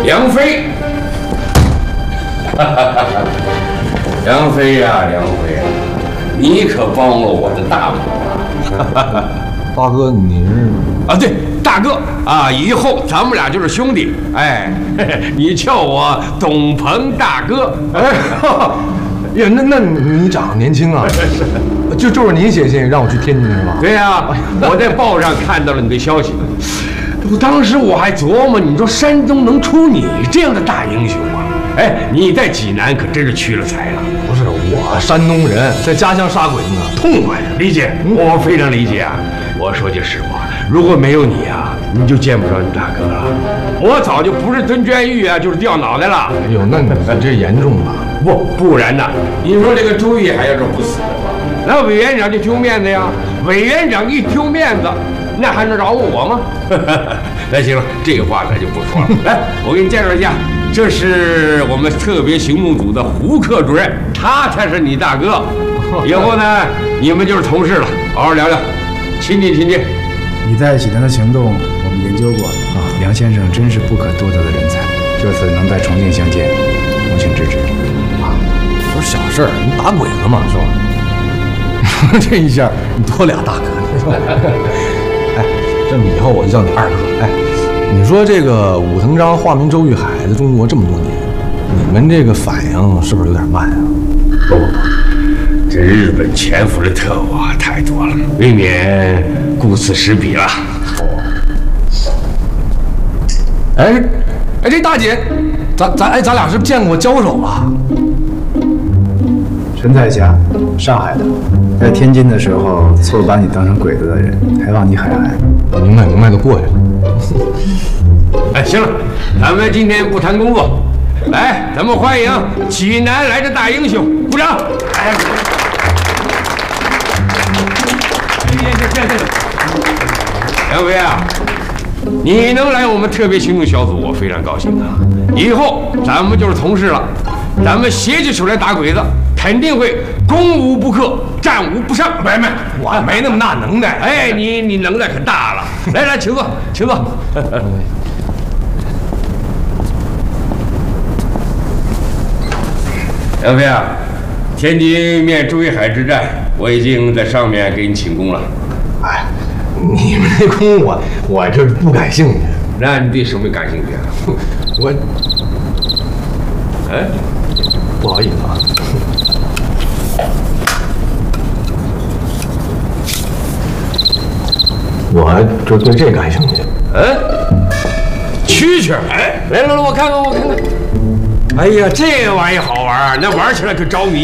梁飞，梁飞呀，梁飞，你可帮了我的大忙啊！ 大哥，你是啊，对，大哥啊，以后咱们俩就是兄弟。哎，你叫我董鹏大哥。 哎呀，那你长得年轻啊，就是您写信让我去天津是吧？ 对呀，我在报上看到了你的消息。当时我还琢磨，你说山东能出你这样的大英雄吗？哎，你在济南可真是屈了才了。 不是我山东人，在家乡杀鬼子呢，痛快呀！ 理解，我非常理解啊。我说句实话，如果没有你啊，你就见不着你大哥了。我早就不是蹲监狱啊，就是掉脑袋了。 哎呦，那你这严重了。 不然呢？你说这个朱毅还要是不死的话，那委员长就丢面子呀。委员长一丢面子，那还能饶我吗？那行了，这个话咱就不说了。来，我给你介绍一下，这是我们特别行动组的胡克主任，他才是你大哥。以后呢，你们就是同事了，好好聊聊，亲近亲近。 你在济南的行动，我们研究过啊。梁先生真是不可多得的人才，这次能在重庆相见，恭请支持。 不是小事儿，你打鬼子嘛，是吧？这一下你多俩大哥，是吧？哎，这么以后我就叫你二哥。哎，你说这个武藤章化名周玉海在中国这么多年，你们这个反应是不是有点慢啊？ 不，这日本潜伏的特务啊太多了，未免顾此失彼了。 哎，这大姐，咱俩是不是见过交手啊？ 陈彩霞，上海的，在天津的时候错把你当成鬼子的人，还往你海岸。 明白，都过去了。 哎，行了，咱们今天不谈工作，来，咱们欢迎济南来的大英雄，鼓掌！哎，梁飞啊，你能来我们特别行动小组，我非常高兴啊！以后咱们就是同事了，咱们携起手来打鬼子，肯定会攻无不克，战无不胜。没，我没那么大能耐。哎，你能耐可大了。来，请坐，请坐。梁飞啊，天津面周玉海之战，我已经在上面给你请功了。 哎，你们这功我这不感兴趣。 那你对什么感兴趣啊？ 我，哎，不好意思啊。我就对这感兴趣。 蛐蛐，哎，来，我看看。哎呀，这玩意好玩，那玩起来可着迷。